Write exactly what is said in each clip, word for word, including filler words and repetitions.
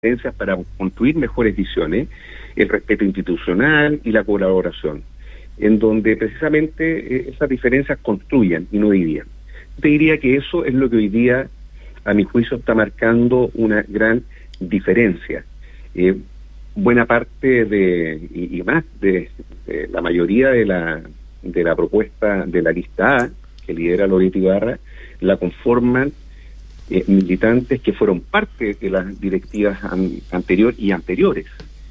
para construir mejores visiones, el respeto institucional y la colaboración, en donde precisamente eh, esas diferencias construyan y no dividan. Te diría que eso es lo que hoy día, a mi juicio, está marcando una gran diferencia. Eh, buena parte de, y, y más de, de la mayoría de la, de la propuesta de la lista A, que lidera Loreto Ibarra, la conforman Eh, militantes que fueron parte de las directivas an, anterior y anteriores.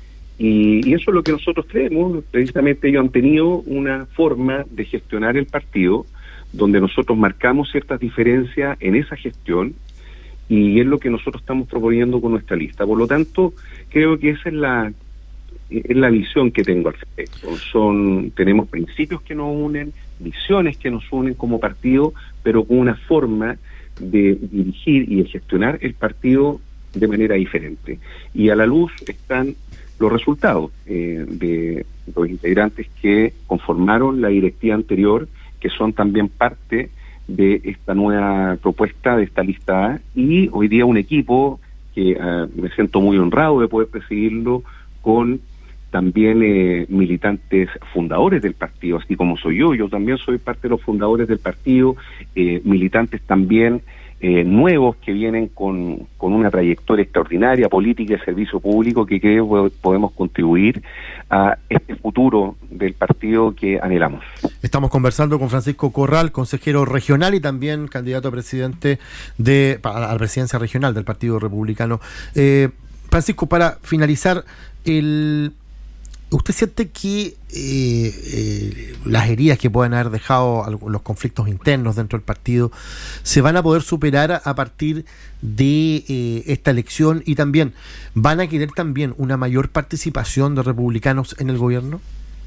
Y, y eso es lo que nosotros creemos. Precisamente ellos han tenido una forma de gestionar el partido donde nosotros marcamos ciertas diferencias en esa gestión, y es lo que nosotros estamos proponiendo con nuestra lista. Por lo tanto, creo que esa es la es la visión que tengo al respecto. Son, tenemos principios que nos unen, visiones que nos unen como partido, pero con una forma de dirigir y de gestionar el partido de manera diferente. Y a la luz están los resultados eh, de los integrantes que conformaron la directiva anterior, que son también parte de esta nueva propuesta, de esta lista A, y hoy día un equipo que uh, me siento muy honrado de poder presidirlo, con también eh, militantes fundadores del partido, así como soy yo. Yo también soy parte de los fundadores del partido, eh, militantes también eh, nuevos que vienen con, con una trayectoria extraordinaria, política y servicio público, que creo que podemos contribuir a este futuro del partido que anhelamos. Estamos conversando con Francisco Corral, consejero regional y también candidato a presidente de a la presidencia regional del Partido Republicano. Eh, Francisco, para finalizar, el ¿usted siente que eh, eh, las heridas que puedan haber dejado los conflictos internos dentro del partido se van a poder superar a, a partir de eh, esta elección, y también van a querer también una mayor participación de republicanos en el gobierno?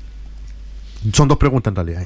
Son dos preguntas en realidad.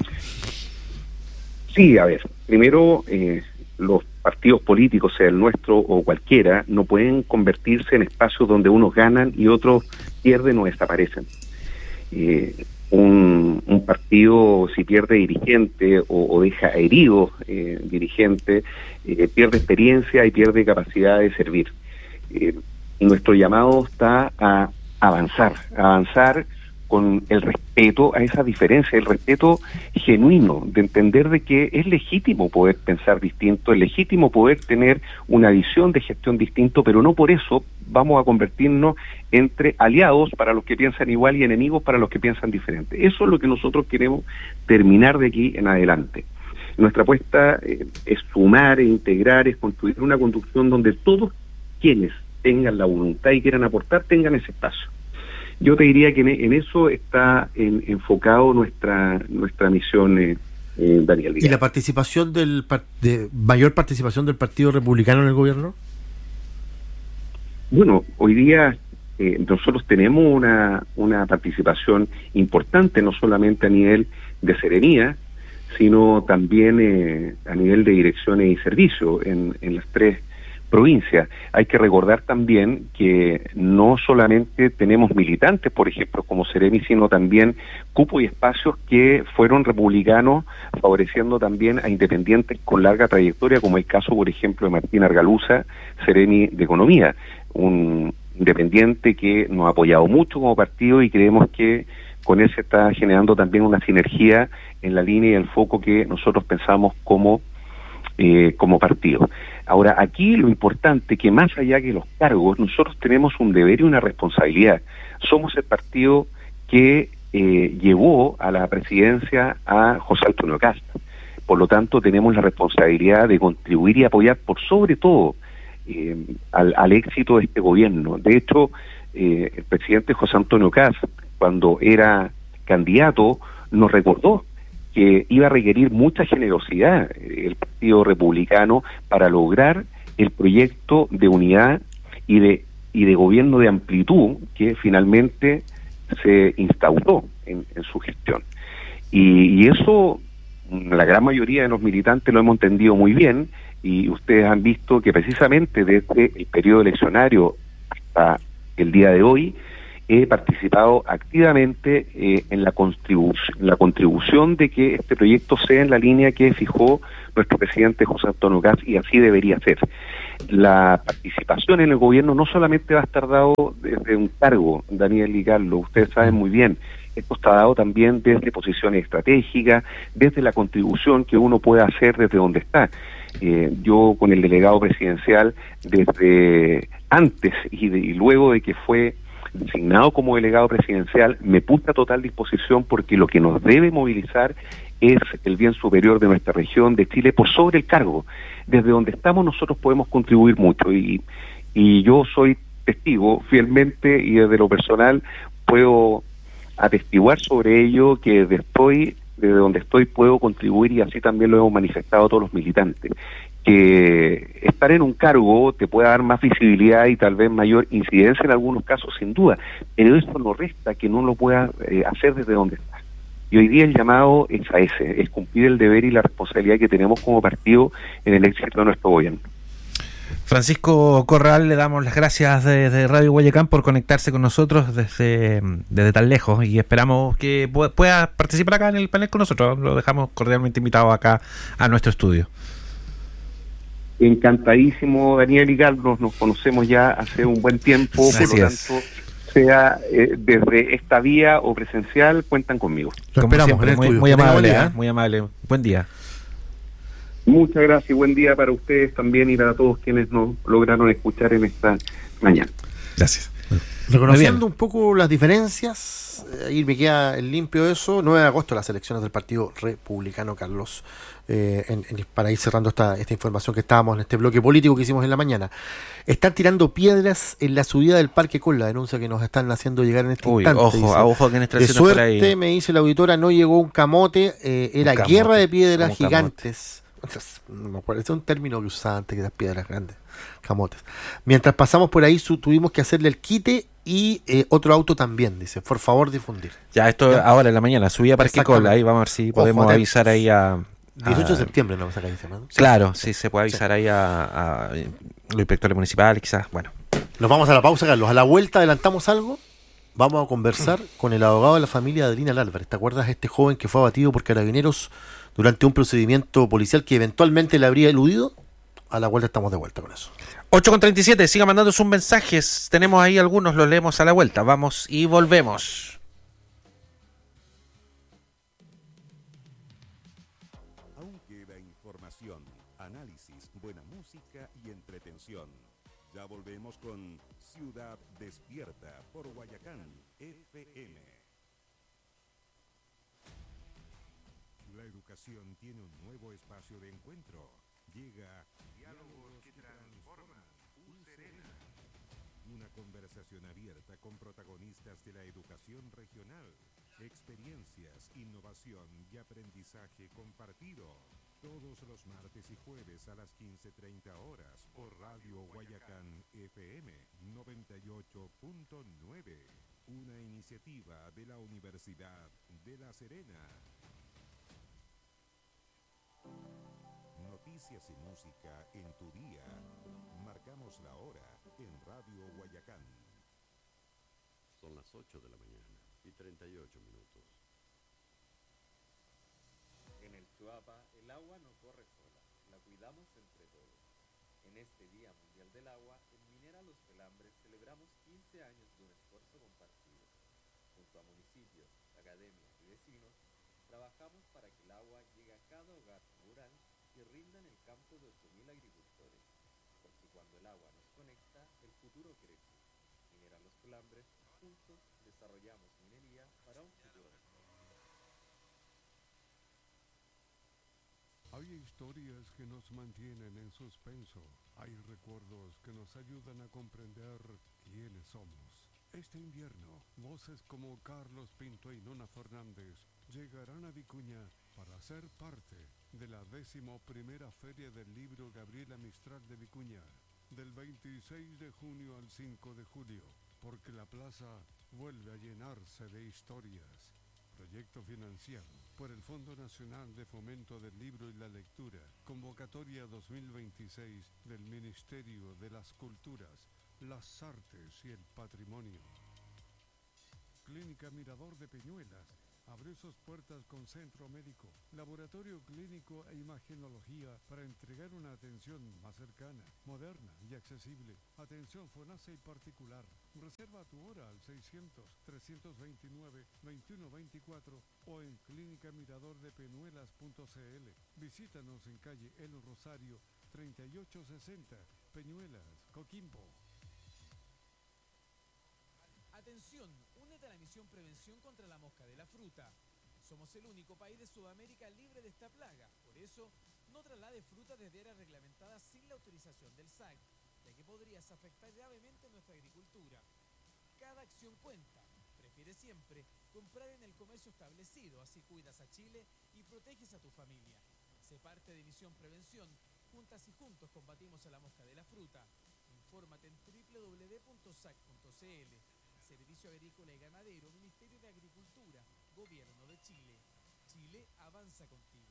Sí, a ver, primero, eh, los partidos políticos, sea el nuestro o cualquiera, no pueden convertirse en espacios donde unos ganan y otros pierden o desaparecen. Eh, un, un partido, si pierde dirigente o, o deja herido eh, dirigente, eh, pierde experiencia y pierde capacidad de servir. Eh, nuestro llamado está a avanzar, a avanzar con el respeto a esa diferencia, el respeto genuino, de entender de que es legítimo poder pensar distinto, es legítimo poder tener una visión de gestión distinto, pero no por eso vamos a convertirnos entre aliados para los que piensan igual y enemigos para los que piensan diferente. Eso es lo que nosotros queremos terminar de aquí en adelante. Nuestra apuesta eh, es sumar, e integrar, es construir una conducción donde todos quienes tengan la voluntad y quieran aportar tengan ese espacio. Yo te diría que en, en eso está en, enfocado nuestra nuestra misión, eh, eh, Daniel. ¿Y la participación del de mayor participación del Partido Republicano en el gobierno? Bueno, hoy día eh, nosotros tenemos una una participación importante, no solamente a nivel de serenía, sino también eh, a nivel de direcciones y servicios en, en las tres provincias. Hay que recordar también que no solamente tenemos militantes, por ejemplo, como Seremi, sino también cupos y espacios que fueron republicanos, favoreciendo también a independientes con larga trayectoria, como el caso, por ejemplo, de Martín Argaluza, Seremi de Economía, un independiente que nos ha apoyado mucho como partido, y creemos que con él se está generando también una sinergia en la línea y el foco que nosotros pensamos como Eh, como partido. Ahora, aquí lo importante, que más allá que los cargos, nosotros tenemos un deber y una responsabilidad. Somos el partido que eh, llevó a la presidencia a José Antonio Kast. Por lo tanto, tenemos la responsabilidad de contribuir y apoyar por sobre todo eh, al, al éxito de este gobierno. De hecho, eh, el presidente José Antonio Kast, cuando era candidato, nos recordó que iba a requerir mucha generosidad el Partido Republicano para lograr el proyecto de unidad y de y de gobierno de amplitud que finalmente se instauró en, en su gestión. Y, y eso, la gran mayoría de los militantes lo hemos entendido muy bien, y ustedes han visto que precisamente desde el periodo eleccionario hasta el día de hoy, he participado activamente eh, en la, contribu la contribución de que este proyecto sea en la línea que fijó nuestro presidente José Antonio Kast, y así debería ser. La participación en el gobierno no solamente va a estar dado desde un cargo, Daniel y Carlos, ustedes saben muy bien, esto está dado también desde posiciones estratégicas, desde la contribución que uno puede hacer desde donde está. Eh, yo con el delegado presidencial, desde antes y, de, y luego de que fue designado como delegado presidencial, me puse a total disposición, porque lo que nos debe movilizar es el bien superior de nuestra región, de Chile, por sobre el cargo. Desde donde estamos nosotros podemos contribuir mucho, y, y yo soy testigo fielmente, y desde lo personal puedo atestiguar sobre ello, que desde, estoy, desde donde estoy puedo contribuir, y así también lo hemos manifestado todos los militantes. Que estar en un cargo te pueda dar más visibilidad y tal vez mayor incidencia en algunos casos, sin duda, pero eso no resta que no lo pueda eh, hacer desde donde está. Y hoy día el llamado es a ese, es cumplir el deber y la responsabilidad que tenemos como partido en el éxito de nuestro gobierno. Francisco Corral, le damos las gracias desde de Radio Guayacán por conectarse con nosotros desde, desde tan lejos, y esperamos que pueda participar acá en el panel con nosotros. Lo dejamos cordialmente invitado acá a nuestro estudio. Encantadísimo, Daniel y Carlos, nos conocemos ya hace un buen tiempo, Así por lo es. tanto, sea eh, desde esta vía o presencial, cuentan conmigo. Lo Como esperamos siempre, en el muy, estudio. muy Que tenga amable, buen día. ¿eh? Muy amable. Buen día. Muchas gracias y buen día para ustedes también, y para todos quienes nos lograron escuchar en esta mañana. Gracias. Reconociendo un poco las diferencias, eh, ahí me queda el limpio de eso. nueve de agosto, las elecciones del Partido Republicano, Carlos, eh, en, en, para ir cerrando esta, esta información que estábamos en este bloque político que hicimos en la mañana. Están tirando piedras en la subida del Parque Colón, la denuncia que nos están haciendo llegar en este Uy, instante. ojo, Dice, a ojo que en de suerte, me dice la auditora, no llegó un camote, eh, era Un camote, guerra de piedras como gigantes. No me acuerdo, es un término que usaba antes, que las piedras grandes, camotes. Mientras pasamos por ahí, su, tuvimos que hacerle el quite, y eh, otro auto también, dice, por favor difundir. Ya, esto ¿Ya? ahora en la mañana, subí a Parque Exactamente. Cola, ahí vamos a ver si Ojo, podemos atentos. avisar ahí a... a- dieciocho de septiembre no acá dice, ¿no? Claro, sí, se puede avisar ahí a, a los inspectores municipales, quizás, bueno. Nos vamos a la pausa, Carlos. A la vuelta adelantamos algo. Vamos a conversar con el abogado de la familia de Adriana Álvarez. ¿Te acuerdas de este joven que fue abatido por carabineros durante un procedimiento policial que eventualmente le habría eludido? A la vuelta estamos de vuelta con eso. ocho con treinta y siete, siga mandando sus mensajes. Tenemos ahí algunos, los leemos a la vuelta. Vamos y volvemos. Aún queda información, análisis, buena música y entretención. Ya volvemos con Ciudad Despierta por Guayacán F M. La educación tiene un nuevo espacio de encuentro. Llega Diálogos que Transforman, U Serena. Una conversación abierta con protagonistas de la educación regional. Experiencias, innovación y aprendizaje compartido. Todos los martes y jueves a las quince treinta horas por Radio Guayacán F M noventa y ocho punto nueve. Una iniciativa de la Universidad de La Serena. Noticias y música en tu día. Marcamos la hora en Radio Guayacán. Son las ocho de la mañana y treinta y ocho minutos. En el Chuapa, el agua no corre sola, la cuidamos entre todos. En este Día Mundial del Agua, en Minera Los Pelambres celebramos quince años de un esfuerzo compartido. Junto a municipios, academias y vecinos, trabajamos para que el agua llegue a cada hogar rural y rinda en el campo de ocho mil agricultores. Porque cuando el agua nos conecta, el futuro crece. Minera Los Pelambres, juntos desarrollamos minería para un futuro mejor. Hay historias que nos mantienen en suspenso. Hay recuerdos que nos ayudan a comprender quiénes somos. Este invierno, voces como Carlos Pinto y Nona Fernández llegarán a Vicuña para ser parte de la décimo primera Feria del Libro Gabriela Mistral de Vicuña, del veintiséis de junio al cinco de julio, porque la plaza vuelve a llenarse de historias. Proyecto financiado por el Fondo Nacional de Fomento del Libro y la Lectura. Convocatoria dos mil veintiséis del Ministerio de las Culturas, las Artes y el Patrimonio. Clínica Mirador de Peñuelas abrió sus puertas con centro médico, laboratorio clínico e imagenología para entregar una atención más cercana, moderna y accesible. Atención FONASA y particular. Reserva tu hora al seiscientos, trescientos veintinueve, veintiuno veinticuatro o en clínica mirador de peñuelas punto c l. Visítanos en calle El Rosario treinta y ocho sesenta, Peñuelas, Coquimbo. Atención, únete a la misión Prevención contra la Mosca de la Fruta. Somos el único país de Sudamérica libre de esta plaga. Por eso, no traslade fruta desde áreas reglamentadas sin la autorización del S A C, ya que podrías afectar gravemente nuestra agricultura. Cada acción cuenta. Prefiere siempre comprar en el comercio establecido, así cuidas a Chile y proteges a tu familia. Sé parte de Misión Prevención. Juntas y juntos combatimos a la mosca de la fruta. Infórmate en doble u doble u doble u punto s a c punto c l. Servicio Agrícola y Ganadero, Ministerio de Agricultura, Gobierno de Chile. Chile avanza contigo.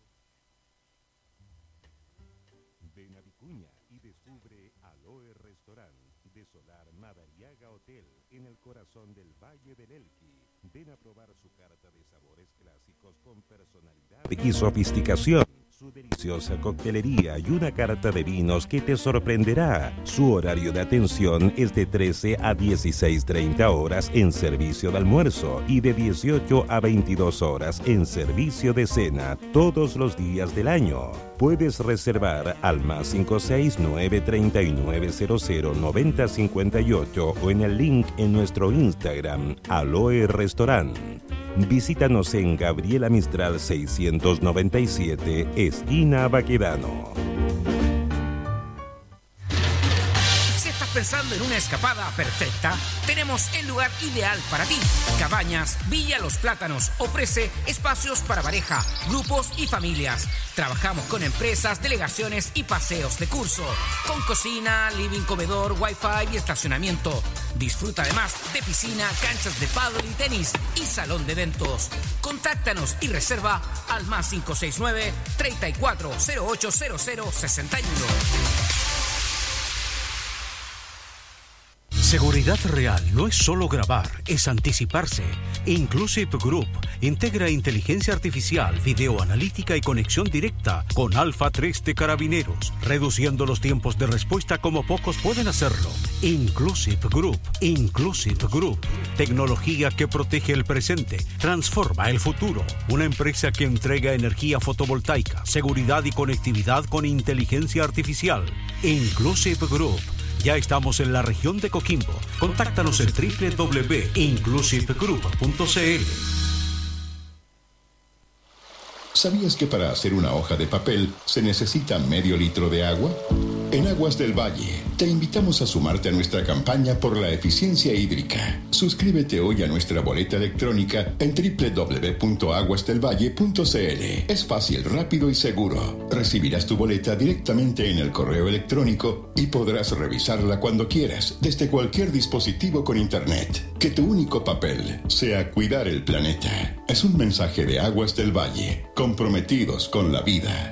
Ven a Vicuña y descubre Aloe Restaurant de Solar Madariaga Hotel en el corazón del Valle del Elqui. Ven a probar su carta de sabores clásicos con personalidad y sofisticación, su deliciosa coctelería y una carta de vinos que te sorprenderá. Su horario de atención es de trece a dieciséis treinta horas en servicio de almuerzo y de dieciocho a veintidós horas en servicio de cena todos los días del año. Puedes reservar al más cinco seis nueve tres nueve cero cero nueve cero cinco ocho o en el link en nuestro Instagram, Aloe Restaurant. Visítanos en Gabriela Mistral seiscientos noventa y siete, esquina Baquedano. Si estás pensando en una escapada perfecta, tenemos el lugar ideal para ti. Cabañas Villa Los Plátanos ofrece espacios para pareja, grupos y familias. Trabajamos con empresas, delegaciones y paseos de curso, con cocina, living, comedor, wifi y estacionamiento. Disfruta además de piscina, canchas de pádel y tenis y salón de eventos. Contáctanos y reserva al más cinco seis nueve, treinta y cuatro, cero ocho cero cero, sesenta y uno. Seguridad real no es solo grabar, es anticiparse. Inclusive Group integra inteligencia artificial, videoanalítica y conexión directa con Alfa tres de Carabineros, reduciendo los tiempos de respuesta como pocos pueden hacerlo. Inclusive Group, Inclusive Group, tecnología que protege el presente, transforma el futuro. Una empresa que entrega energía fotovoltaica, seguridad y conectividad con inteligencia artificial. Inclusive Group. Ya estamos en la región de Coquimbo. Contáctanos en doble u doble u doble u punto inclusive group punto c l. ¿Sabías que para hacer una hoja de papel se necesita medio litro de agua? En Aguas del Valle, te invitamos a sumarte a nuestra campaña por la eficiencia hídrica. Suscríbete hoy a nuestra boleta electrónica en doble u doble u doble u punto aguas del valle punto c l. Es fácil, rápido y seguro. Recibirás tu boleta directamente en el correo electrónico y podrás revisarla cuando quieras, desde cualquier dispositivo con internet. Que tu único papel sea cuidar el planeta. Es un mensaje de Aguas del Valle, comprometidos con la vida.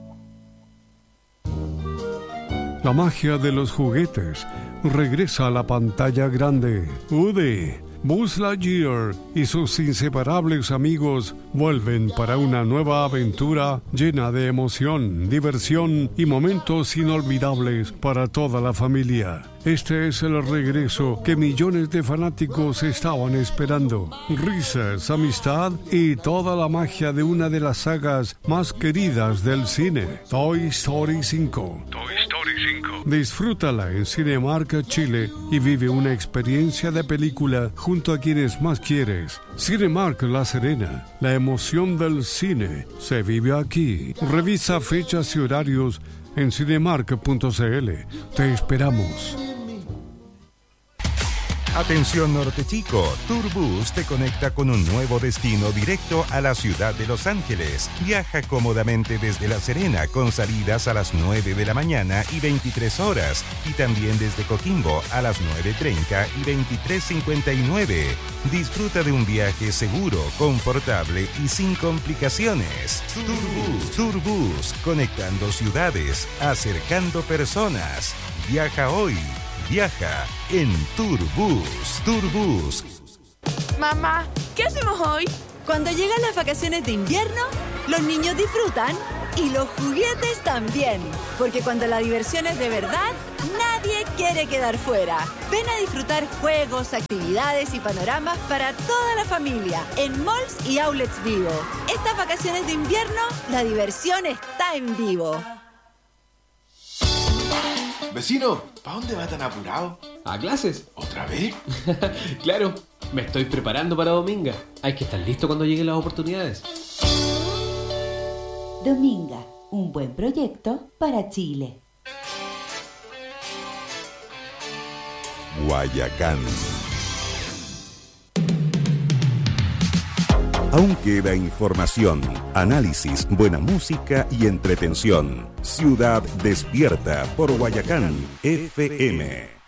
La magia de los juguetes regresa a la pantalla grande. Woody, Buzz Lightyear y sus inseparables amigos vuelven para una nueva aventura llena de emoción, diversión y momentos inolvidables para toda la familia. Este es el regreso que millones de fanáticos estaban esperando. Risas, amistad y toda la magia de una de las sagas más queridas del cine, Toy Story cinco. Toy Story cinco. Disfrútala en Cinemark Chile y vive una experiencia de película junto a quienes más quieres. Cinemark La Serena, la emoción del cine se vive aquí. Revisa fechas y horarios en cinemark punto c l. Te esperamos. Atención Norte Chico, Turbus te conecta con un nuevo destino directo a la ciudad de Los Ángeles. Viaja cómodamente desde La Serena con salidas a las nueve de la mañana y veintitrés horas y también desde Coquimbo a las nueve treinta y veintitrés cincuenta y nueve. Disfruta de un viaje seguro, confortable y sin complicaciones. Turbus, Turbus, conectando ciudades, acercando personas. Viaja hoy. Viaja en Turbus. Turbus. Mamá, ¿qué hacemos hoy? Cuando llegan las vacaciones de invierno, los niños disfrutan y los juguetes también. Porque cuando la diversión es de verdad, nadie quiere quedar fuera. Ven a disfrutar juegos, actividades y panoramas para toda la familia en malls y outlets Vivo. Estas vacaciones de invierno, la diversión está en Vivo. Vecino, ¿para dónde va tan apurado? ¿A clases? ¿Otra vez? Claro, me estoy preparando para Dominga. Hay que estar listo cuando lleguen las oportunidades. Dominga, un buen proyecto para Chile. Guayacán. Aún queda información, análisis, buena música y entretención. Ciudad Despierta por Guayacán F M.